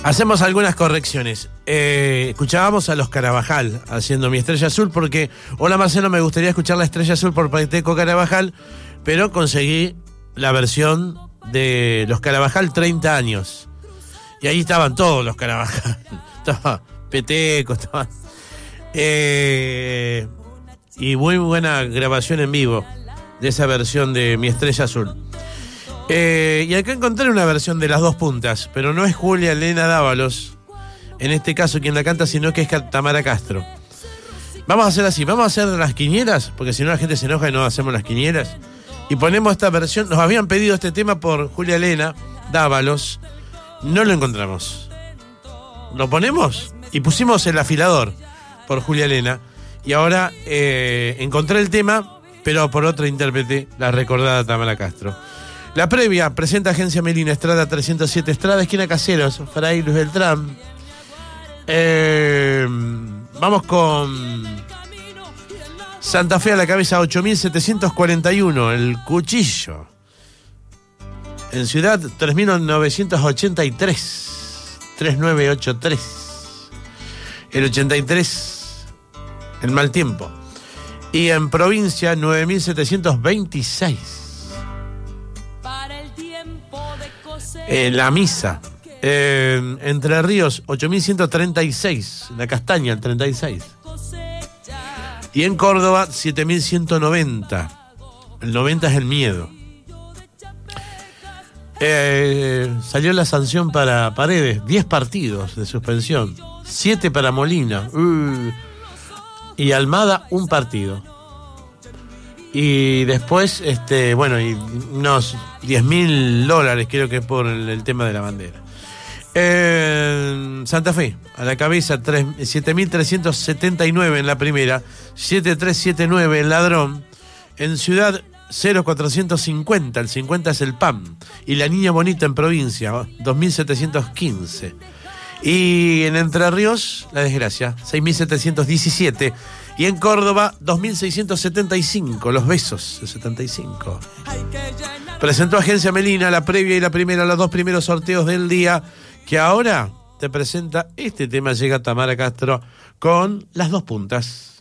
Hacemos algunas correcciones. Escuchábamos a los Carabajal haciendo Mi Estrella Azul porque, hola Marcelo, me gustaría escuchar La Estrella Azul por Paiteco Carabajal, pero conseguí la versión de los Carabajal 30 años. Y ahí estaban todos los Carabajal. Estaba Peteco, estaban... y muy buena grabación en vivo de esa versión de Mi Estrella Azul. Y acá encontré una versión de Las Dos Puntas, pero no es Julia Elena Dávalos, en este caso quien la canta, sino que es Tamara Castro. Vamos a hacer así, vamos a hacer las quinielas, porque si no la gente se enoja y no hacemos las quinielas. Y ponemos esta versión, nos habían pedido este tema por Julia Elena Dávalos, no lo encontramos. ¿Lo ponemos? Y pusimos El Afilador por Julia Elena, y ahora encontré el tema, pero por otra intérprete, la recordada Tamara Castro. La previa presenta Agencia Melina, Estrada 307, Estrada, esquina Caseros, Fray Luis Beltrán. Vamos con Santa Fe a la cabeza, 8741, El Cuchillo. En Ciudad, 3983, 3983. El 83, El Mal Tiempo. Y en provincia, 9726. La Misa. Entre Ríos, 8136. La Castaña, el 36. Y en Córdoba, 7190. El 90 es el miedo. Salió la sanción para Paredes, 10 partidos de suspensión, 7 para Molina. Y Almada, 1 partido. Y después, y unos $10.000, creo que es por el tema de la bandera. Santa Fe, a la cabeza, 7.379 en la primera, 7.379 en Ladrón. En Ciudad, 0.450, el 50 es el PAM. Y La Niña Bonita en provincia, 2.715. Y en Entre Ríos, La Desgracia, 6.717. Y en Córdoba, 2.675, Los Besos, el 75. Presentó Agencia Melina, la previa y la primera, los 2 primeros sorteos del día, que ahora te presenta este tema. Llega Tamara Castro con Las Dos Puntas.